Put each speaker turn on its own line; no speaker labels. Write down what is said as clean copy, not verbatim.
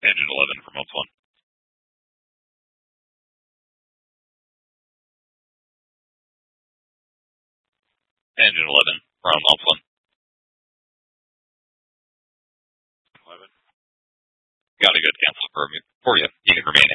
Engine 11 from Ops 1. Engine 11 from Ops 1. 11. Got a good cancel for you. Unit remain